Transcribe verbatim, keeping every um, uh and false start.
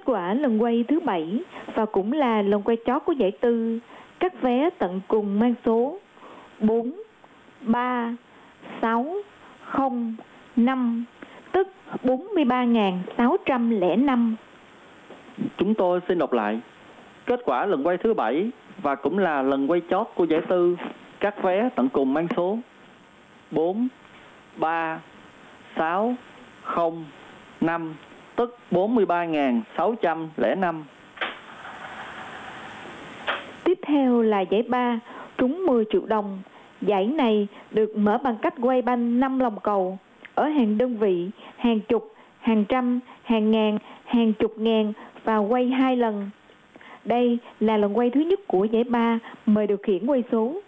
quả lần quay thứ bảy và cũng là lần quay chót của giải tư, các vé tận cùng mang số bốn, ba, sáu, không, năm, tức bốn mươi ba nghìn sáu trăm lẻ năm. Chúng tôi xin đọc lại. Kết quả lần quay thứ bảy và cũng là lần quay chót của giải tư, các vé tận cùng mang số bốn, ba, sáu, không, năm, tức bốn mươi ba nghìn sáu trăm lẻ năm. Tiếp theo là giải ba, trúng mười triệu đồng. Giải này được mở bằng cách quay banh năm lòng cầu ở hàng đơn vị, hàng chục, hàng trăm, hàng ngàn, hàng chục ngàn và quay hai lần. Đây là lần quay thứ nhất của giải ba, mời điều khiển quay số.